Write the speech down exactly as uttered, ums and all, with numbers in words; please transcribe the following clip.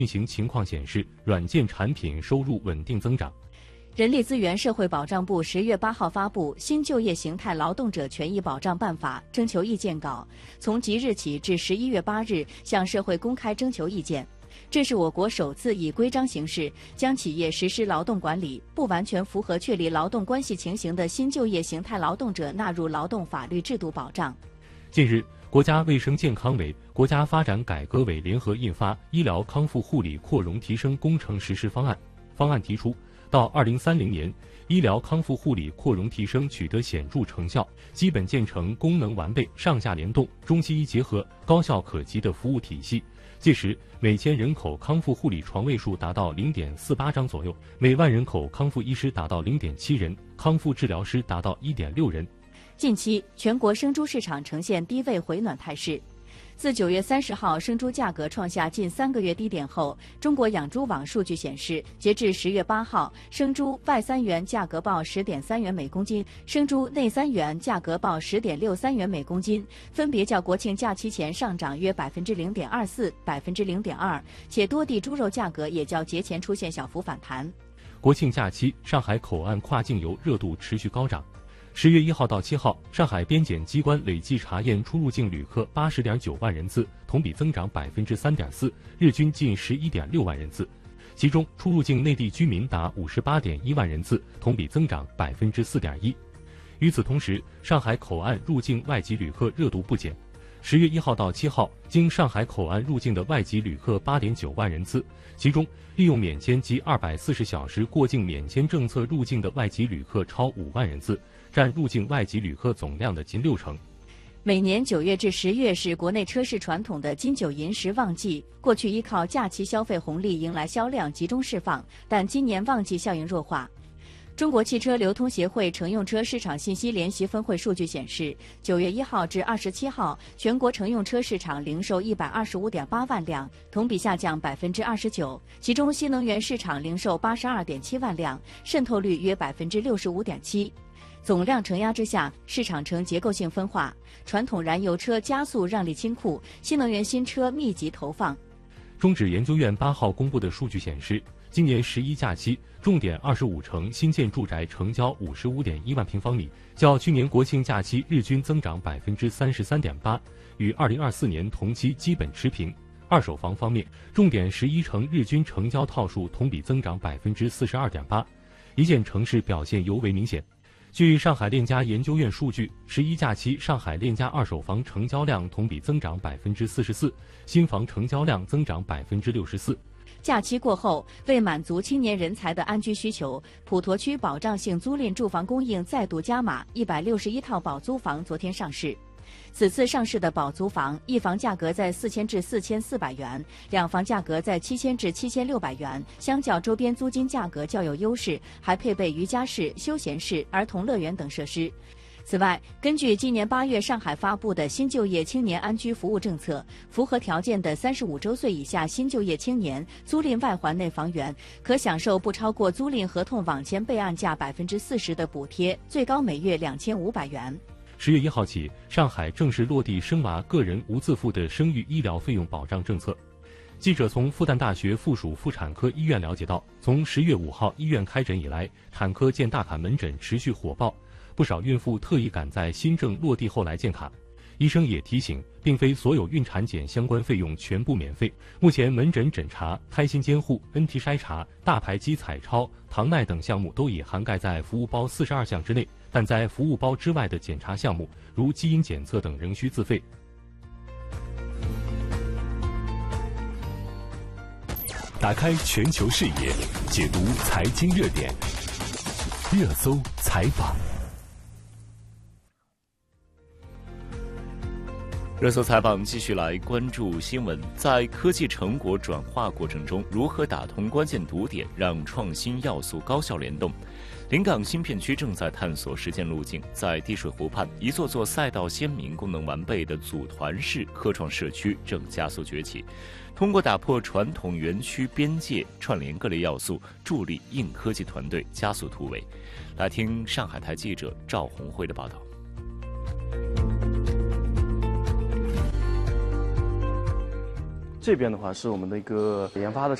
运行情况显示，软件产品收入稳定增长。 人力资源社会保障部十月八号发布《新就业形态劳动者权益保障办法》征求意见稿，从即日起至十一月八日向社会公开征求意见。这是我国首次以规章形式将企业实施劳动管理不完全符合确立劳动关系情形的新就业形态劳动者纳入劳动法律制度保障。 近日，国家卫生健康委、国家发展改革委联合印发《医疗康复护理扩容提升工程实施方案》。方案提出，到二零三零年，医疗康复护理扩容提升取得显著成效，基本建成功能完备、上下联动、中西医结合、高效可及的服务体系。届时，每千人口康复护理床位数达到 零点四八张左右，每万人口康复医师达到 零点七人，康复治疗师达到 一点六人。 近期，全国生猪市场呈现低位回暖态势。自九月三十号生猪价格创下近三个月低点后，中国养猪网数据显示，截至十月八号，生猪外三元价格报十点三元每公斤，生猪内三元价格报十点六三元每公斤，分别较国庆假期前上涨约百分之零点二四、百分之零点二，且多地猪肉价格也较节前出现小幅反弹。 国庆假期，上海口岸跨境游热度持续高涨。十月一号到七号，上海边检机关累计查验出入境旅客八十点九万人次，同比增长百分之三点四，日均近十一点六万人次。其中，出入境内地居民达五十八点一万人次，同比增长百分之四点一。与此同时，上海口岸入境外籍旅客热度不减。十月一号到七号，经上海口岸入境的外籍旅客八点九万人次，其中利用免签及二百四十小时过境免签政策入境的外籍旅客超五万人次，占入境外籍旅客总量的近六成。 每年九月至十月是国内车市传统的金九银十旺季，过去依靠假期消费红利迎来销量集中释放，但今年旺季效应弱化。中国汽车流通协会乘用车市场信息联席分会数据显示，九月一号至二十七号，全国乘用车市场零售一百二十五点八万辆，同比下降百分之二十九。其中，新能源市场零售八十二点七万辆，渗透率约百分之六十五点七。总量承压之下，市场呈结构性分化，传统燃油车加速让利清库，新能源新车密集投放。 中指研究院八号公布的数据显示，今年十一假期，重点二十五城新建住宅成交五十五点一万平方米，较去年国庆假期日均增长百分之三十三点八，与二零二四年同期基本持平。二手房方面，重点十一城日均成交套数同比增长百分之四十二点八，一线城市表现尤为明显。据上海链家研究院数据，十一假期上海链家二手房成交量同比增长百分之四十四，新房成交量增长百分之六十四。 假期过后，为满足青年人才的安居需求，普陀区保障性租赁住房供应再度加码，一百六十一套保租房昨天上市。此次上市的保租房，一房价格在四千至四千四百元，两房价格在七千至七千六百元，相较周边租金价格较有优势，还配备瑜伽室、休闲室、儿童乐园等设施。此外，根据今年八月上海发布的新就业青年安居服务政策，符合条件的三十五周岁以下新就业青年租赁外环内房源，可享受不超过租赁合同网签备案价百分之四十的补贴，最高每月两千五百元。 十月一号起，上海正式落地生娃个人无自付的生育医疗费用保障政策。记者从复旦大学附属妇产科医院了解到，从十月五号医院开诊以来，产科建大卡门诊持续火爆，不少孕妇特意赶在新政落地后来建卡。医生也提醒，并非所有孕产检相关费用全部免费。目前门诊诊查、胎心监护、N T 筛查、大排畸彩超、糖耐等项目都已涵盖在服务包四十二项之内，但在服务包之外的检查项目，如基因检测等仍需自费。 打开全球视野，解读财经热点，热搜采访。热搜采访继续来关注新闻，在科技成果转化过程中，如何打通关键堵点，让创新要素高效联动？临港新片区正在探索实践路径，在滴水湖畔，一座座赛道鲜明、功能完备的组团式科创社区正加速崛起。通过打破传统园区边界，串联各类要素，助力硬科技团队加速突围。来听上海台记者赵红辉的报道。 这边的话是我们的一个研发的